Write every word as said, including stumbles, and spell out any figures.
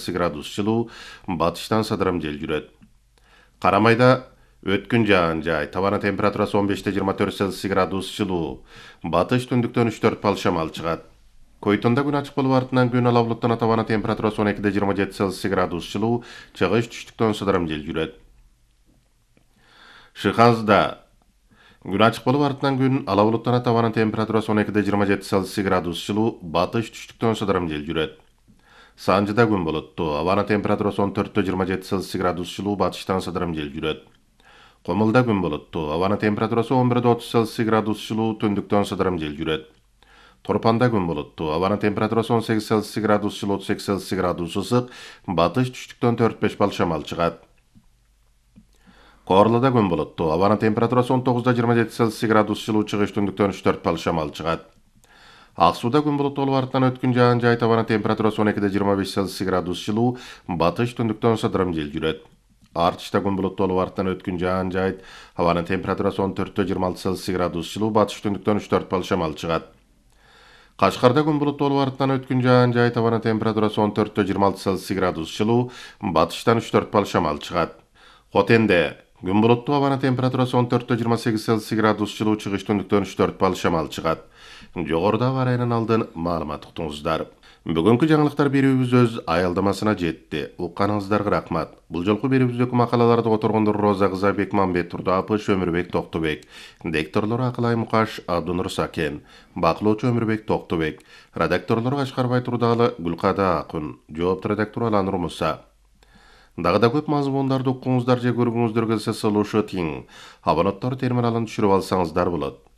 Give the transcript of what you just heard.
Цельсий градус жылуу, батыштан сыдырым жел жүрөт. Карамайда өткүн жаан жай, табана температурасы он беште жыйырма төрт Цельсий градус жылуу, батыш түндүктөн үч төрт балл шамал чыгат. Койтонда күн ачык болуп артынан күн ала булуттан табана температурасы он экиде жыйырма жети Цельсий градус жылуу, чыгыш түштүктөн сыдырым жел жүрөт. Шыханзда күн ачык болуп артынан күн ала булуттан табана температурасы он экиде жыйырма жети Цельсий градус жылуу, батыш түштүктөн сыдырым жел жүрөт. Санжыда күн болутту, абана температурасы он төрттө жыйырма жети Цельсий градус жылуу, батыштан сыдырым жел жүрөт. Комулда күн болутту, абана температурасы он бирде отуз Цельсий градус жылуу, түндүктөн сыдырым жел жүрөт. Торпанда күн болутту, абана температурасы он сегиз Цельсий градус жылуу, отуз эки Цельсий градус ысык, батыш түштүктөн төрт беш балл шамал чыгат. Коорлуда күн болутту, абана температурасы он тогузда жыйырма жети Цельсий градус жылуу, чыгыш түндүктөн үч төрт балл шамал чыгат. Ак сууда күн булуттуу болуп артынан өткүн жаан жай, табана температурасы он экиде жыйырма беш Цельсий градус жылуу, батыш түндүктөн сыдырым жел жүрөт. Артышта күн булуттуу болуп артынан өткүн жаан жай, абанын температурасы он төрттө жыйырма алты Цельсий градус жылуу, батыш түндүктөн үч төрт балл шамал чыгат. Кашкарда күн булуттуу болуп артынан өткүн жаан жай, табана температурасы он төрттө жыйырма алты Цельсий градус жылуу, батыштан үч төрт балл шамал чыгат. Хотенде күн булуттуу, абана температурасы он төрттө жыйырма сегиз Цельсий градус жылуу, чыгыш түндүктөн үч төрт балл шамал чыгат. Жогоруда барайынан алдын маалымат уктуңуздар. Бүгүнкү жаңылыктар берүүбүз өз аялдамасына жетти. Укканыңыздарга рахмат. Бул жолку берүүбүздөгү макалаларды которгондор Роза кызы, Бекмамбет Турдапыш, Өмүрбек Токтубек. Дикторлор Акылай Мукаш, Абдунур Сакен. Бакылоочу Өмүрбек Токтубек. Редакторлор Кашкарбай Турдалы, Гүлкада Акын. Жоопту редактор Аланур Муса. Дагы да көп мазмундарды уккуңуздар же көргүңүздөр келсе, сылуuшу тиң. Абонаттар терминалын түшүрүп алсаңыздар болот.